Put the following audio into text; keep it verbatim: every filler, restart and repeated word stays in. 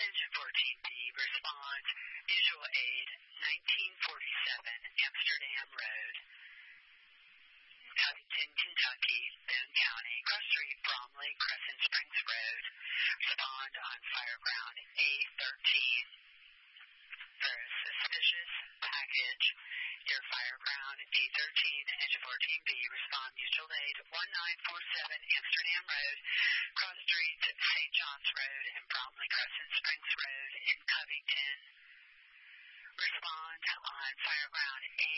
Engine fourteen B, response, mutual aid, nineteen forty-seven Amsterdam Road, Covington, Kentucky, Boone County, cross street Bromley, Crescent Springs Road, respond on fireground A thirteen. For a suspicious package, near fireground A thirteen, engine fourteen B, respond mutual aid, nineteen forty-seven Amsterdam Road, cross street Saint John's Road and Bromley Crescent Springs Road in Covington. Respond on fireground A